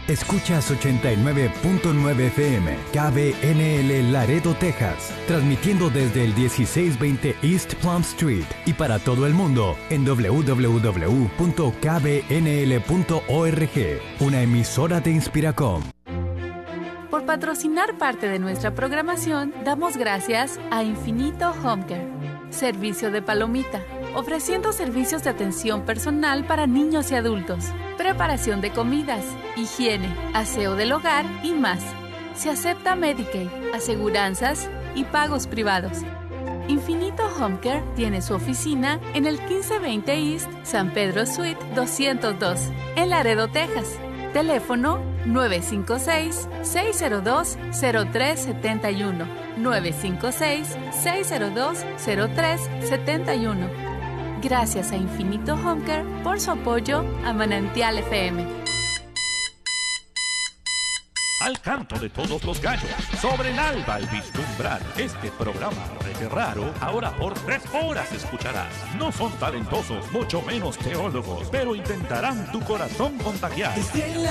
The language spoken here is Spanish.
Escuchas 89.9 FM, KBNL Laredo, Texas, transmitiendo desde el 1620 East Plum Street y para todo el mundo en www.kbnl.org, una emisora de Inspiracom. Por patrocinar parte de nuestra programación, damos gracias a Infinito Home Care, servicio de palomita, ofreciendo servicios de atención personal para niños y adultos, preparación de comidas, higiene, aseo del hogar y más. Se acepta Medicaid, aseguranzas y pagos privados. Infinito Home Care tiene su oficina en el 1520 East San Pedro Suite 202, en Laredo, Texas. Teléfono 956-602-0371. 956-602-0371. Gracias a Infinito Home Care por su apoyo a Manantial FM. Al canto de todos los gallos, sobre el alba al vislumbrar, este programa reggae raro, ahora por 3 horas escucharás. No son talentosos, mucho menos teólogos, pero intentarán tu corazón contagiar.